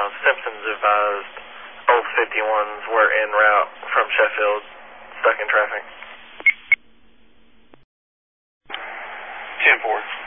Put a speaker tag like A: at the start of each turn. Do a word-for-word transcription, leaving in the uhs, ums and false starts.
A: Uh, Simpsons advised both fifty-ones were en route from Sheffield, stuck in traffic.
B: ten four.